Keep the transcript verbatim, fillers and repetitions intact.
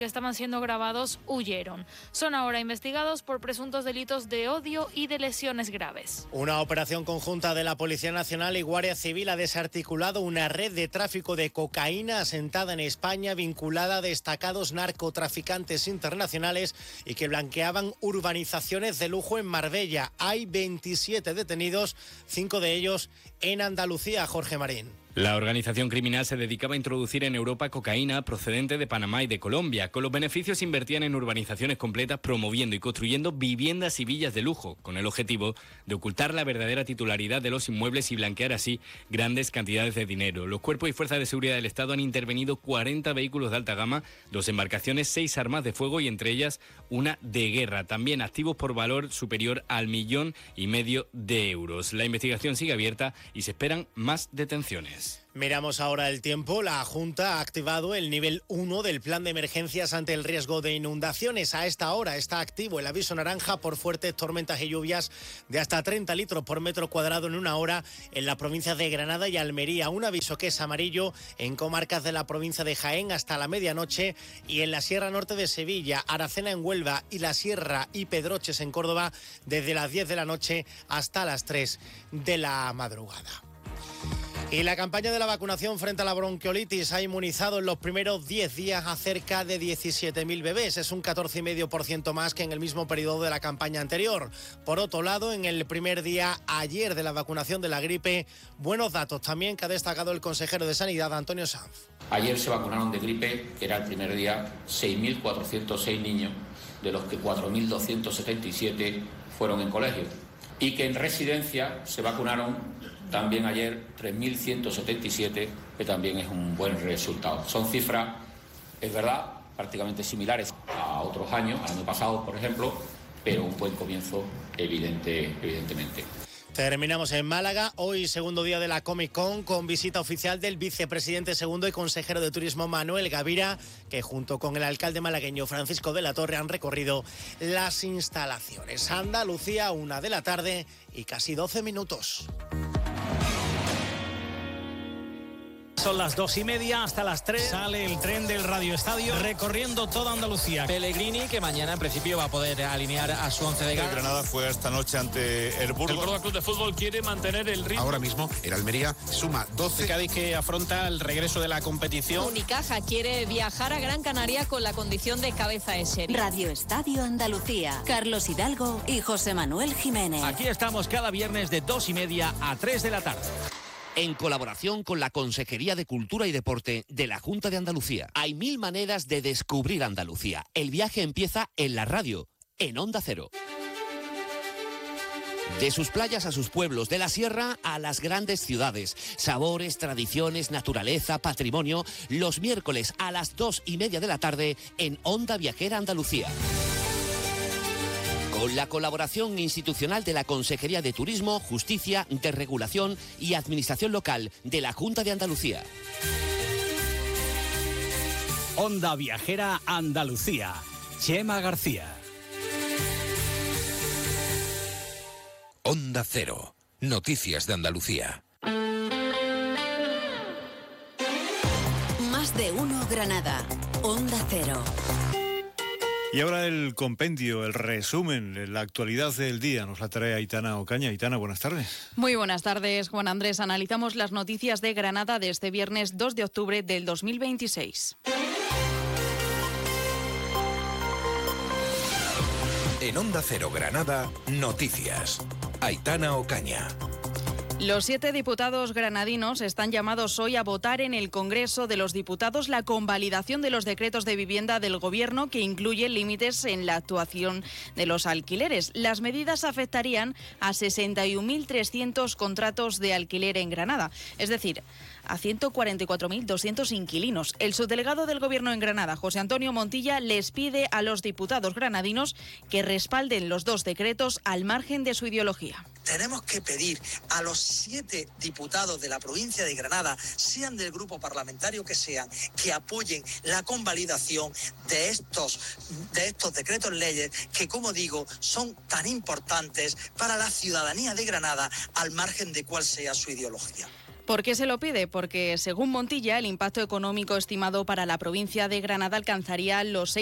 que estaban siendo grabados huyeron. Son ahora investigados por presuntos delitos de odio y de lesiones graves. Una operación conjunta de la Policía Nacional y Guardia Civil ha desarticulado una red de tráfico de cocaína asentada en España, vinculada a destacados narcotraficantes internacionales y que blanqueaban urbanizaciones de lujo en Marbella. Hay veintisiete detenidos, cinco de ellos en Andalucía. Jorge Marín. La organización criminal se dedicaba a introducir en Europa cocaína procedente de Panamá y de Colombia. Con los beneficios invertían en urbanizaciones completas, promoviendo y construyendo viviendas y villas de lujo, con el objetivo de ocultar la verdadera titularidad de los inmuebles y blanquear así grandes cantidades de dinero. Los cuerpos y fuerzas de seguridad del Estado han intervenido cuarenta vehículos de alta gama, dos embarcaciones, seis armas de fuego y entre ellas una de guerra. También activos por valor superior al millón y medio de euros. La investigación sigue abierta y se esperan más detenciones. Miramos ahora el tiempo. La Junta ha activado el nivel uno del plan de emergencias ante el riesgo de inundaciones. A esta hora está activo el aviso naranja por fuertes tormentas y lluvias de hasta treinta litros por metro cuadrado en una hora en las provincias de Granada y Almería. Un aviso que es amarillo en comarcas de la provincia de Jaén hasta la medianoche y en la Sierra Norte de Sevilla, Aracena en Huelva y la Sierra y Pedroches en Córdoba desde las diez de la noche hasta las tres de la madrugada. Y la campaña de la vacunación frente a la bronquiolitis ha inmunizado en los primeros diez días a cerca de diecisiete mil bebés. Es un catorce coma cinco por ciento más que en el mismo periodo de la campaña anterior. Por otro lado, en el primer día ayer de la vacunación de la gripe, buenos datos también que ha destacado el consejero de Sanidad, Antonio Sanz. Ayer se vacunaron de gripe, que era el primer día, seis mil cuatrocientos seis niños, de los que cuatro mil doscientos setenta y siete fueron en colegio. Y que en residencia se vacunaron también ayer tres mil ciento setenta y siete, que también es un buen resultado. Son cifras, es verdad, prácticamente similares a otros años, al año pasado, por ejemplo, pero un buen comienzo, evidente, evidentemente. Terminamos en Málaga, hoy segundo día de la Comic Con, con visita oficial del vicepresidente segundo y consejero de Turismo Manuel Gavira, que junto con el alcalde malagueño Francisco de la Torre han recorrido las instalaciones. Andalucía, una de la tarde y casi doce minutos. Son las dos y media, hasta las tres sale el tren del Radio Estadio recorriendo toda Andalucía. Pellegrini, que mañana en principio va a poder alinear a su once de gala. El Granada fue esta noche ante el Burgos. El Córdoba Club de Fútbol quiere mantener el ritmo. Ahora mismo el Almería suma doce. El Cádiz, que afronta el regreso de la competición. Unicaja quiere viajar a Gran Canaria con la condición de cabeza de serie. Radio Estadio Andalucía. Carlos Hidalgo y José Manuel Jiménez. Aquí estamos cada viernes de dos y media a tres de la tarde. En colaboración con la Consejería de Cultura y Deporte de la Junta de Andalucía. Hay mil maneras de descubrir Andalucía. El viaje empieza en la radio, en Onda Cero. De sus playas a sus pueblos, de la sierra a las grandes ciudades. Sabores, tradiciones, naturaleza, patrimonio. Los miércoles a las dos y media de la tarde en Onda Viajera Andalucía. Con la colaboración institucional de la Consejería de Turismo, Justicia, Desregulación y Administración Local de la Junta de Andalucía. Onda Viajera Andalucía. Chema García. Onda Cero. Noticias de Andalucía. Más de uno Granada. Onda Cero. Y ahora el compendio, el resumen, la actualidad del día. Nos la trae Aitana Ocaña. Aitana, buenas tardes. Muy buenas tardes, Juan Andrés. Analizamos las noticias de Granada de este viernes dos de octubre del dos mil veintiséis. En Onda Cero Granada, noticias. Aitana Ocaña. Los siete diputados granadinos están llamados hoy a votar en el Congreso de los Diputados la convalidación de los decretos de vivienda del Gobierno que incluyen límites en la actuación de los alquileres. Las medidas afectarían a sesenta y un mil trescientos contratos de alquiler en Granada, es decir, a ciento cuarenta y cuatro mil doscientos inquilinos. El subdelegado del Gobierno en Granada, José Antonio Montilla, les pide a los diputados granadinos que respalden los dos decretos al margen de su ideología. Tenemos que pedir a los siete diputados de la provincia de Granada, sean del grupo parlamentario que sean, que apoyen la convalidación de estos, de estos decretos leyes que, como digo, son tan importantes para la ciudadanía de Granada al margen de cuál sea su ideología. ¿Por qué se lo pide? Porque según Montilla, el impacto económico estimado para la provincia de Granada alcanzaría los